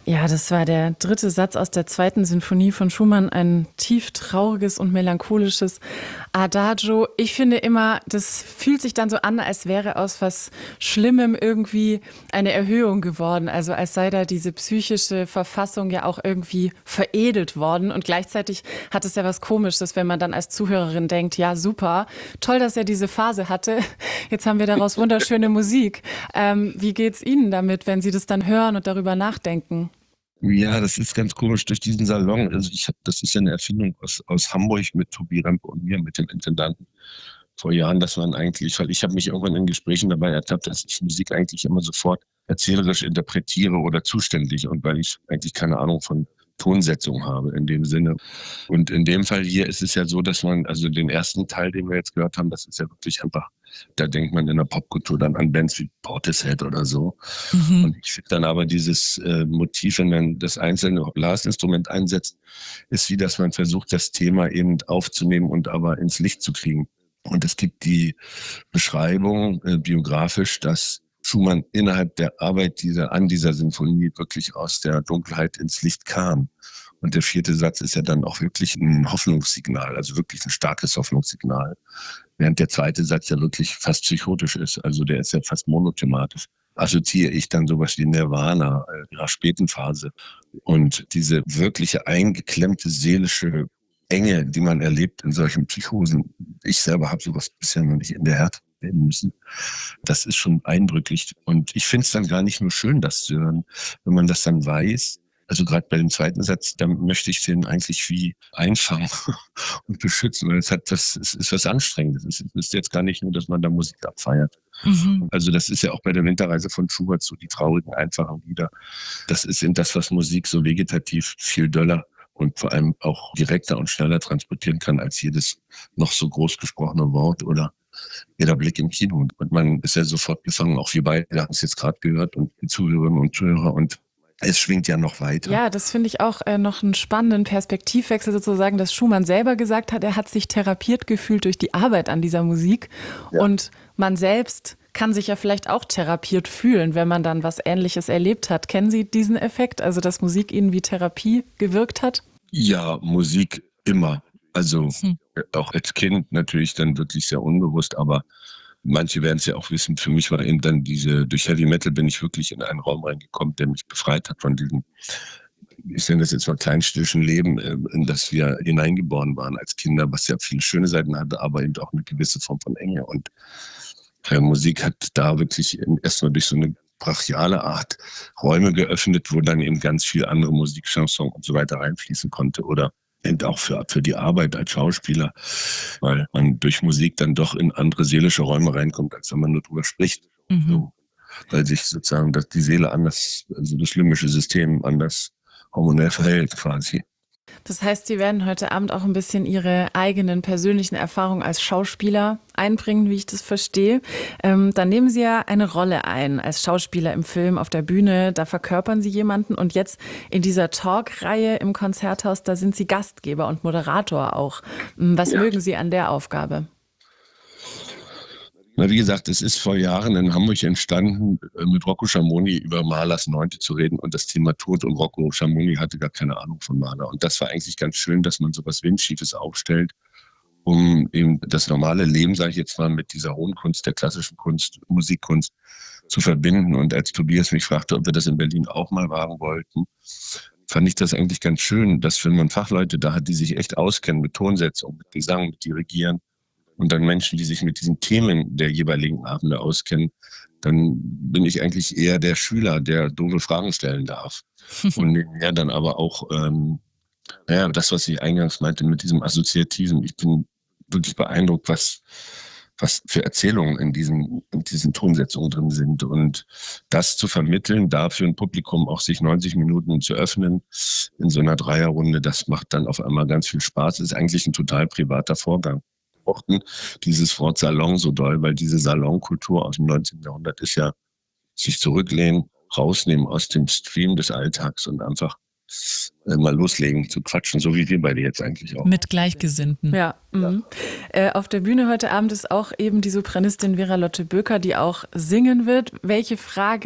Ja, das war der dritte Satz aus der zweiten Sinfonie von Schumann, ein tief trauriges und melancholisches Adagio. Ich finde immer, das fühlt sich dann so an, als wäre aus was Schlimmem irgendwie eine Erhöhung geworden. Also als sei da diese psychische Verfassung ja auch irgendwie veredelt worden. Und gleichzeitig hat es ja was Komisches, wenn man dann als Zuhörerin denkt, ja super, toll, dass er diese Phase hatte. Jetzt haben wir daraus wunderschöne Musik. Wie geht's Ihnen damit, wenn Sie das dann hören und darüber nachdenken? Ja, das ist ganz komisch durch diesen Salon. Also das ist ja eine Erfindung aus Hamburg mit Tobi Rempe und mir, mit dem Intendanten vor Jahren, dass man eigentlich, weil ich habe mich irgendwann in Gesprächen dabei ertappt, dass ich Musik eigentlich immer sofort erzählerisch interpretiere oder zuständig und weil ich eigentlich keine Ahnung von Tonsetzung habe in dem Sinne. Und in dem Fall hier ist es ja so, dass man, also den ersten Teil, den wir jetzt gehört haben, das ist ja wirklich einfach, da denkt man in der Popkultur dann an Bands wie Portishead oder so. Mhm. Und ich finde dann aber dieses Motiv, wenn man das einzelne Blasinstrument einsetzt, ist wie, dass man versucht, das Thema eben aufzunehmen und aber ins Licht zu kriegen. Und es gibt die Beschreibung biografisch, dass Schumann innerhalb der Arbeit an dieser Sinfonie wirklich aus der Dunkelheit ins Licht kam. Und der vierte Satz ist ja dann auch wirklich ein Hoffnungssignal, also wirklich ein starkes Hoffnungssignal. Während der zweite Satz ja wirklich fast psychotisch ist, also der ist ja fast monothematisch. Assoziiere ich dann sowas wie Nirvana ihrer späten Phase. Und diese wirkliche eingeklemmte seelische Enge, die man erlebt in solchen Psychosen. Ich selber habe sowas bisher noch nicht in der Härte erleben müssen. Das ist schon eindrücklich. Und ich finde es dann gar nicht nur schön, das zu hören, wenn man das dann weiß. Also gerade bei dem zweiten Satz, da möchte ich den eigentlich wie einfangen und beschützen, weil es ist was Anstrengendes. Es ist jetzt gar nicht nur, dass man da Musik abfeiert. Mhm. Also das ist ja auch bei der Winterreise von Schubert so, die traurigen, einfachen Lieder. Das ist in das, was Musik so vegetativ viel döller und vor allem auch direkter und schneller transportieren kann als jedes noch so groß gesprochene Wort oder jeder Blick im Kino. Und man ist ja sofort gefangen, auch wir beide haben es jetzt gerade gehört und die Zuhörerinnen und Zuhörer und es schwingt ja noch weiter. Ja, das finde ich auch noch einen spannenden Perspektivwechsel sozusagen, dass Schumann selber gesagt hat, er hat sich therapiert gefühlt durch die Arbeit an dieser Musik. Ja. Und man selbst kann sich ja vielleicht auch therapiert fühlen, wenn man dann was Ähnliches erlebt hat. Kennen Sie diesen Effekt, also dass Musik Ihnen wie Therapie gewirkt hat? Ja, Musik immer. Also Hm. auch als Kind natürlich dann wirklich sehr unbewusst, aber manche werden es ja auch wissen. Für mich war eben dann durch Heavy Metal bin ich wirklich in einen Raum reingekommen, der mich befreit hat von diesem, ich nenne das jetzt mal kleinstädtischen Leben, in das wir hineingeboren waren als Kinder, was ja viele schöne Seiten hatte, aber eben auch eine gewisse Form von Enge. Und Musik hat da wirklich erstmal durch so eine brachiale Art Räume geöffnet, wo dann eben ganz viel andere Musik, Chanson und so weiter reinfließen konnte oder eben auch für die Arbeit als Schauspieler, weil man durch Musik dann doch in andere seelische Räume reinkommt, als wenn man nur drüber spricht. Mhm. So, weil sich sozusagen die Seele anders, also das limbische System anders hormonell verhält quasi. Das heißt, Sie werden heute Abend auch ein bisschen Ihre eigenen persönlichen Erfahrungen als Schauspieler einbringen, wie ich das verstehe. Dann nehmen Sie ja eine Rolle ein als Schauspieler im Film, auf der Bühne, da verkörpern Sie jemanden und jetzt in dieser Talk-Reihe im Konzerthaus, da sind Sie Gastgeber und Moderator auch. Was Ja. mögen Sie an der Aufgabe? Na, wie gesagt, es ist vor Jahren in Hamburg entstanden, mit Rocco Schamoni über Mahlers Neunte zu reden und das Thema Tod. Und Rocco Schamoni hatte gar keine Ahnung von Mahler. Und das war eigentlich ganz schön, dass man sowas Windschiefes aufstellt, um eben das normale Leben, sage ich jetzt mal, mit dieser hohen Kunst, der klassischen Kunst, Musikkunst zu verbinden. Und als Tobias mich fragte, ob wir das in Berlin auch mal wagen wollten, fand ich das eigentlich ganz schön, dass wenn man Fachleute da hat, die sich echt auskennen mit Tonsetzung, mit Gesang, mit Dirigieren, und dann Menschen, die sich mit diesen Themen der jeweiligen Abende auskennen, dann bin ich eigentlich eher der Schüler, der doofe Fragen stellen darf. Und nebenher dann aber auch, das, was ich eingangs meinte mit diesem Assoziativen. Ich bin wirklich beeindruckt, was für Erzählungen in diesen Tonsetzungen drin sind. Und das zu vermitteln, dafür ein Publikum auch sich 90 Minuten zu öffnen in so einer Dreierrunde, das macht dann auf einmal ganz viel Spaß. Ist eigentlich ein total privater Vorgang. Mochten dieses Wort Salon so doll, weil diese Salonkultur aus dem 19. Jahrhundert ist ja sich zurücklehnen, rausnehmen aus dem Stream des Alltags und einfach mal loslegen zu quatschen, so wie wir beide jetzt eigentlich auch. Mit Gleichgesinnten. Ja. Auf der Bühne heute Abend ist auch eben die Sopranistin Vera-Lotte Böker, die auch singen wird. Auf welche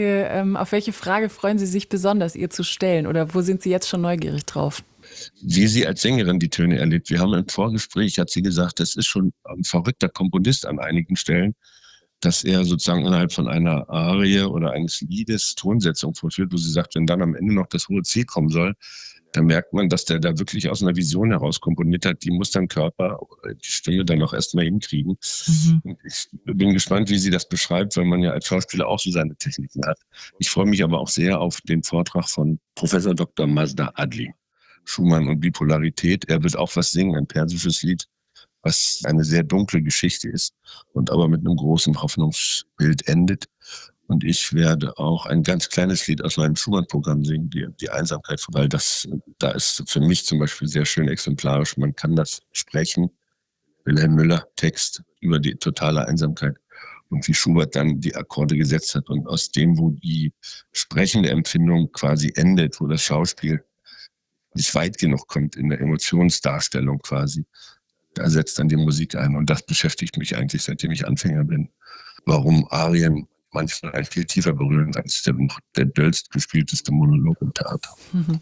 Frage freuen Sie sich besonders, ihr zu stellen? Oder wo sind Sie jetzt schon neugierig drauf? Wie sie als Sängerin die Töne erlebt. Wir haben im Vorgespräch, hat sie gesagt, das ist schon ein verrückter Komponist an einigen Stellen, dass er sozusagen innerhalb von einer Arie oder eines Liedes Tonsetzung vollführt, wo sie sagt, wenn dann am Ende noch das hohe C kommen soll, dann merkt man, dass der da wirklich aus einer Vision heraus komponiert hat. Die muss dann Körper oder die Stimme dann auch erst mal hinkriegen. Und ich bin gespannt, wie sie das beschreibt, weil man ja als Schauspieler auch so seine Techniken hat. Ich freue mich aber auch sehr auf den Vortrag von Professor Dr. Mazda Adli. Schumann und Bipolarität. Er wird auch was singen, ein persisches Lied, was eine sehr dunkle Geschichte ist und aber mit einem großen Hoffnungsbild endet. Und ich werde auch ein ganz kleines Lied aus meinem Schumann-Programm singen, die Einsamkeit, weil da ist für mich zum Beispiel sehr schön exemplarisch. Man kann das sprechen, Wilhelm Müller, Text über die totale Einsamkeit und wie Schubert dann die Akkorde gesetzt hat und aus dem, wo die sprechende Empfindung quasi endet, wo das Schauspiel nicht weit genug kommt in der Emotionsdarstellung quasi. Da setzt dann die Musik ein und das beschäftigt mich eigentlich, seitdem ich Anfänger bin. Warum Arien manchmal viel tiefer berühren als der döllst gespielteste Monolog im Theater.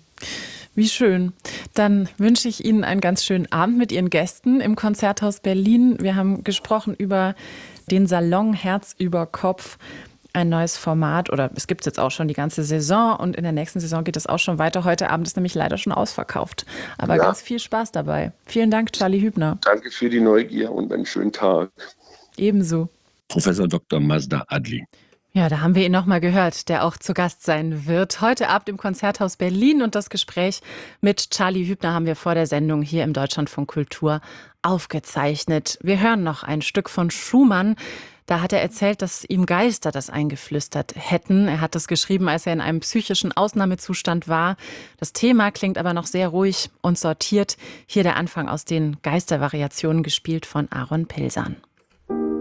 Wie schön. Dann wünsche ich Ihnen einen ganz schönen Abend mit Ihren Gästen im Konzerthaus Berlin. Wir haben gesprochen über den Salon Herz über Kopf. Ein neues Format, oder es gibt es jetzt auch schon die ganze Saison und in der nächsten Saison geht es auch schon weiter. Heute Abend ist nämlich leider schon ausverkauft. Aber ganz viel Spaß dabei. Vielen Dank, Charlie Hübner. Danke für die Neugier und einen schönen Tag. Ebenso. Professor Dr. Mazda Adli. Ja, da haben wir ihn nochmal gehört, der auch zu Gast sein wird. Heute Abend im Konzerthaus Berlin und das Gespräch mit Charlie Hübner haben wir vor der Sendung hier im Deutschlandfunk Kultur aufgezeichnet. Wir hören noch ein Stück von Schumann. Da hat er erzählt, dass ihm Geister das eingeflüstert hätten. Er hat das geschrieben, als er in einem psychischen Ausnahmezustand war. Das Thema klingt aber noch sehr ruhig und sortiert. Hier der Anfang aus den Geistervariationen, gespielt von Aaron Pilsan.